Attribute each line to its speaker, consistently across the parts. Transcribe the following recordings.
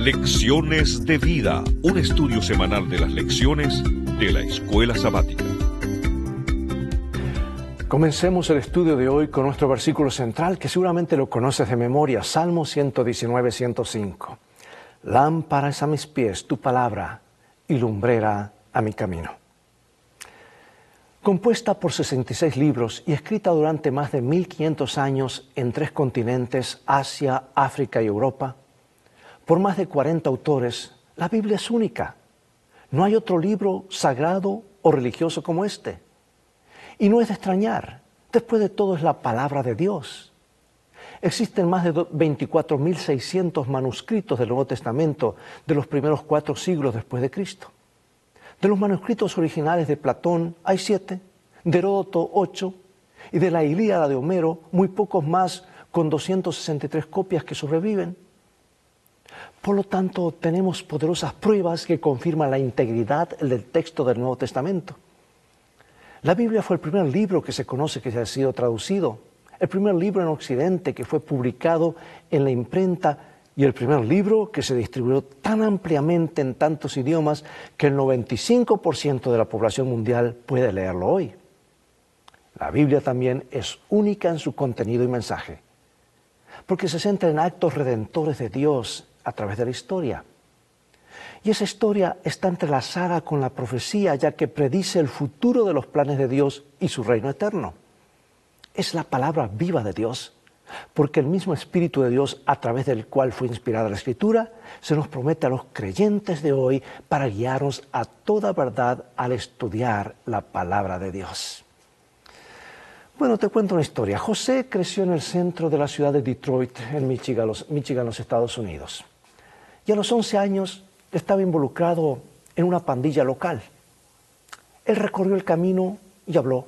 Speaker 1: Lecciones de Vida, un estudio semanal de las lecciones de la Escuela Sabática.
Speaker 2: Comencemos el estudio de hoy con nuestro versículo central, que seguramente lo conoces de memoria, Salmo 119, 105. Lámpara es a mis pies tu palabra y lumbrera a mi camino. Compuesta por 66 libros y escrita durante más de 1500 años en 3 continentes, Asia, África y Europa, por más de 40 autores, la Biblia es única. No hay otro libro sagrado o religioso como este. Y no es de extrañar, después de todo es la palabra de Dios. Existen más de 24.600 manuscritos del Nuevo Testamento de los primeros 4 siglos después de Cristo. De los manuscritos originales de Platón hay 7, de Heródoto 8, y de la Ilíada de Homero muy pocos más, con 263 copias que sobreviven. Por lo tanto, tenemos poderosas pruebas que confirman la integridad del texto del Nuevo Testamento. La Biblia fue el primer libro que se conoce que ha sido traducido, el primer libro en Occidente que fue publicado en la imprenta y el primer libro que se distribuyó tan ampliamente en tantos idiomas que el 95% de la población mundial puede leerlo hoy. La Biblia también es única en su contenido y mensaje, porque se centra en actos redentores de Dios a través de la historia. Y esa historia está entrelazada con la profecía, ya que predice el futuro de los planes de Dios y su reino eterno. Es la palabra viva de Dios, porque el mismo Espíritu de Dios, a través del cual fue inspirada la Escritura, se nos promete a los creyentes de hoy para guiarnos a toda verdad al estudiar la palabra de Dios. Bueno, te cuento una historia. José creció en el centro de la ciudad de Detroit, en Michigan, los Estados Unidos. Y a los 11 años estaba involucrado en una pandilla local. Él recorrió el camino y habló.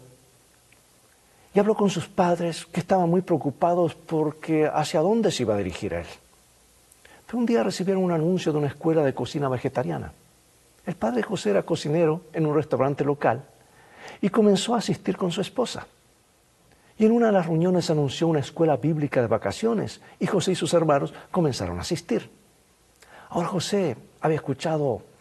Speaker 2: Y habló con sus padres, que estaban muy preocupados porque hacia dónde se iba a dirigir él. Pero un día recibieron un anuncio de una escuela de cocina vegetariana. El padre José era cocinero en un restaurante local y comenzó a asistir con su esposa. Y en una de las reuniones anunció una escuela bíblica de vacaciones y José y sus hermanos comenzaron a asistir. Ahora José había escuchado